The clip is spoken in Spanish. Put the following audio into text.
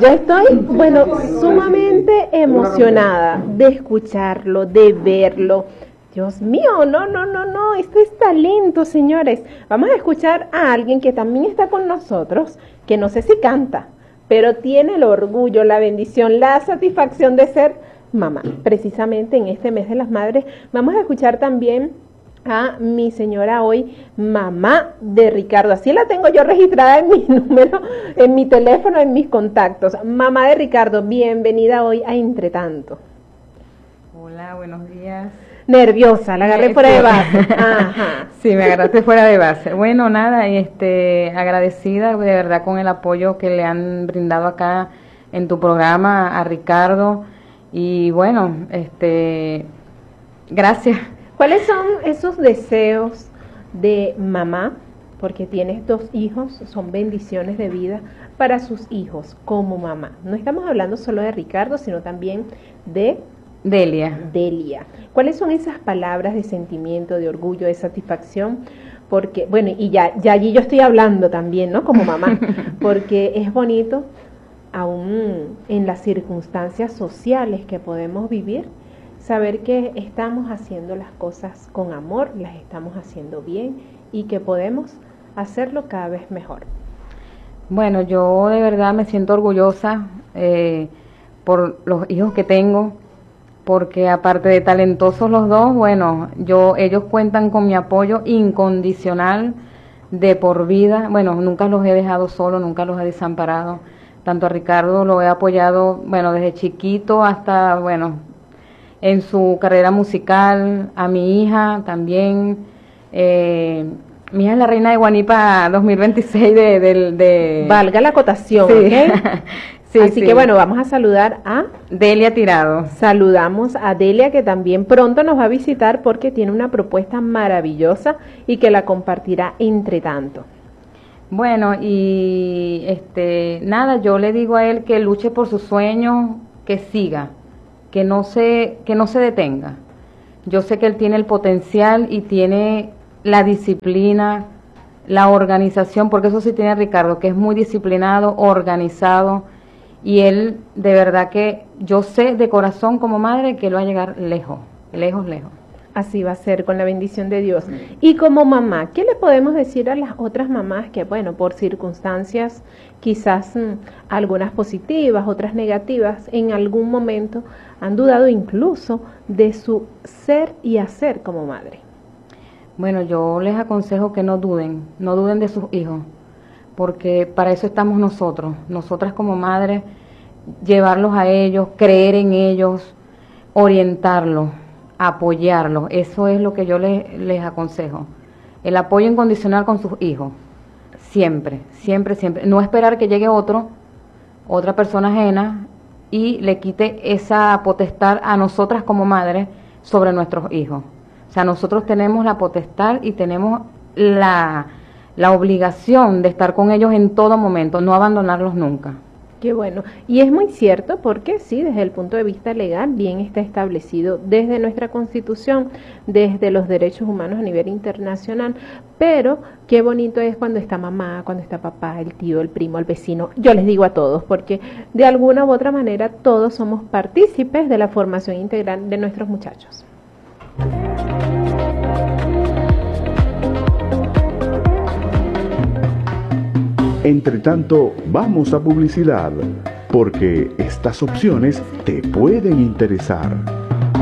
Yo estoy, bueno, sumamente emocionada de escucharlo, de verlo. Dios mío, no, esto es talento, señores. Vamos a escuchar a alguien que también está con nosotros, que no sé si canta, pero tiene el orgullo, la bendición, la satisfacción de ser mamá. Precisamente en este mes de las madres vamos a escuchar también a mi señora hoy, mamá de Ricardo. Así la tengo yo registrada en mi número, en mi teléfono, en mis contactos. Mamá de Ricardo, bienvenida hoy a Entretanto. Hola, buenos días. Nerviosa, la agarré fuera de base. Ajá. Sí, me agarraste fuera de base. Bueno, nada, agradecida de verdad con el apoyo que le han brindado acá en tu programa a Ricardo. Y bueno, gracias. ¿Cuáles son esos deseos de mamá? Porque tienes 2 hijos, son bendiciones de vida para sus hijos como mamá. No estamos hablando solo de Ricardo, sino también de Delia. ¿Cuáles son esas palabras de sentimiento, de orgullo, de satisfacción? Porque, bueno, y ya allí yo estoy hablando también, ¿no? Como mamá, porque es bonito, aún en las circunstancias sociales que podemos vivir, saber que estamos haciendo las cosas con amor, las estamos haciendo bien y que podemos hacerlo cada vez mejor. Bueno, yo de verdad me siento orgullosa por los hijos que tengo, porque aparte de talentosos los dos, bueno, ellos cuentan con mi apoyo incondicional de por vida. Bueno, nunca los he dejado solos, nunca los he desamparado. Tanto a Ricardo lo he apoyado, bueno, desde chiquito hasta, bueno, en su carrera musical, a mi hija también. Mi hija es la reina de Guanipa 2026 de... Valga la acotación, sí. ¿ok? Sí, así que bueno, vamos a saludar a Delia Tirado. Saludamos a Delia, que también pronto nos va a visitar porque tiene una propuesta maravillosa y que la compartirá Entretanto. Bueno, y nada, yo le digo a él que luche por sus sueños, que siga, que no se detenga. Yo sé que él tiene el potencial y tiene la disciplina, la organización, porque eso sí tiene Ricardo, que es muy disciplinado, organizado, y él de verdad que yo sé de corazón como madre que él va a llegar lejos, lejos, lejos. Así va a ser, con la bendición de Dios. Y como mamá, ¿qué le podemos decir a las otras mamás que, bueno, por circunstancias quizás algunas positivas, otras negativas, en algún momento han dudado incluso de su ser y hacer como madre? Bueno, yo les aconsejo que no duden de sus hijos, porque para eso estamos nosotras como madres, llevarlos a ellos, creer en ellos, orientarlos, apoyarlos. Eso es lo que yo les aconsejo. El apoyo incondicional con sus hijos, siempre, siempre, siempre. No esperar que llegue otra persona ajena y le quite esa potestad a nosotras como madres sobre nuestros hijos. O sea, nosotros tenemos la potestad y tenemos la obligación de estar con ellos en todo momento, no abandonarlos nunca. Qué bueno. Y es muy cierto porque sí, desde el punto de vista legal, bien está establecido desde nuestra Constitución, desde los derechos humanos a nivel internacional, pero qué bonito es cuando está mamá, cuando está papá, el tío, el primo, el vecino. Yo les digo a todos, porque de alguna u otra manera todos somos partícipes de la formación integral de nuestros muchachos. Entretanto, vamos a publicidad, porque estas opciones te pueden interesar.